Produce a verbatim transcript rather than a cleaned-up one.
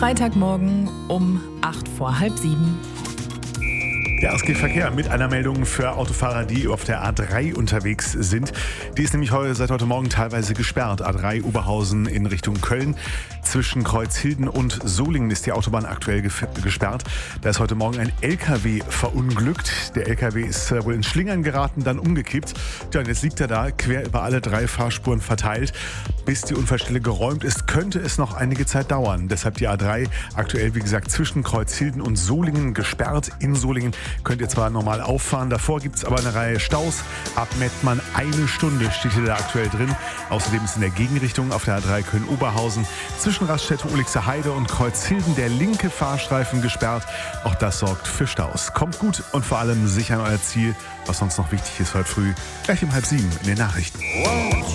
Freitagmorgen um acht vor halb sieben. Ja, es geht Verkehr mit einer Meldung für Autofahrer, die auf der A drei unterwegs sind. Die ist nämlich heute, seit heute Morgen teilweise gesperrt. A drei Oberhausen in Richtung Köln. Zwischen Kreuzhilden und Solingen ist die Autobahn aktuell gef- gesperrt. Da ist heute Morgen ein L K W verunglückt. Der L K W ist äh, wohl in Schlingern geraten, dann umgekippt. Tja, und jetzt liegt er da quer über alle drei Fahrspuren verteilt. Bis die Unfallstelle geräumt ist, könnte es noch einige Zeit dauern. Deshalb die A drei aktuell, wie gesagt, zwischen Kreuzhilden und Solingen gesperrt. In Solingen könnt ihr zwar normal auffahren, davor gibt es aber eine Reihe Staus. Ab Mettmann eine Stunde steht ihr da aktuell drin. Außerdem ist in der Gegenrichtung auf der A drei Köln-Oberhausen zwischen Raststätte Ulixer Heide und Kreuzhilden der linke Fahrstreifen gesperrt. Auch das sorgt für Staus. Kommt gut und vor allem sicher an euer Ziel. Was sonst noch wichtig ist heute früh, gleich um halb sieben in den Nachrichten.